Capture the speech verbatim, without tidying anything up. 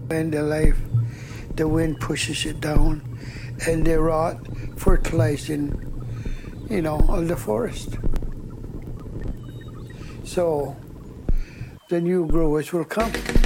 End of life, the wind pushes it down, and they rot, fertilizing, you know, all the forest. So the new growers will come.